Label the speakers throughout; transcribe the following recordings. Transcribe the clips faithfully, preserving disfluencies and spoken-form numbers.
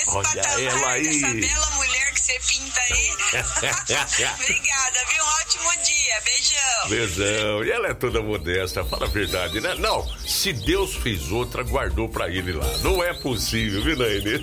Speaker 1: Olha ela aí.
Speaker 2: Essa bela mulher que você pinta aí. Obrigada, viu? Um ótimo dia. Beijão.
Speaker 1: Beijão. E ela é toda modesta, fala a verdade, né? Não, se Deus fez outra, guardou pra ele lá. Não é possível, viu, Naine?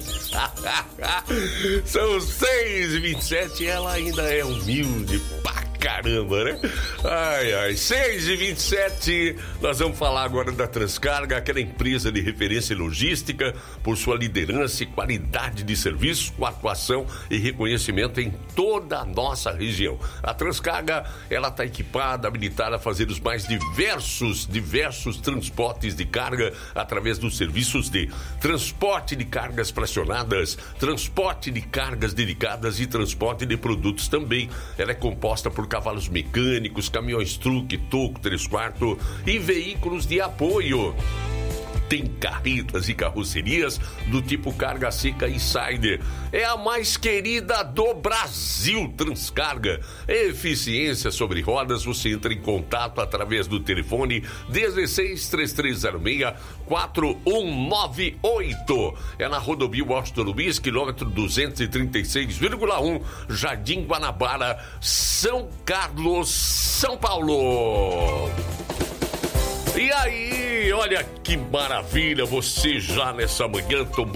Speaker 1: São seis e vinte e sete e ela ainda é humilde pra caramba, né? Ai, ai. seis e vinte e sete, nós vamos falar agora da Transcarga, aquela empresa de referência em logística, por sua liderança e qualidade de serviço, com atuação e reconhecimento em toda a nossa região. A Transcarga, ela está equipada, habilitada a fazer os mais diversos, diversos transportes de carga através dos serviços de transporte de cargas fracionadas, transporte de cargas dedicadas e transporte de produtos também. Ela é composta por cavalos mecânicos, caminhões truque, toco, três quartos e veículos de apoio. Tem carretas e carrocerias do tipo carga seca Insider. É a mais querida do Brasil, Transcarga. Eficiência sobre rodas, você entra em contato através do telefone dezesseis, três três zero seis, quatro um nove oito. É na rodovia Washington Luiz, quilômetro duzentos e trinta e seis vírgula um, Jardim Guanabara, São Carlos, São Paulo. E aí, olha que maravilha, você já nessa manhã tomou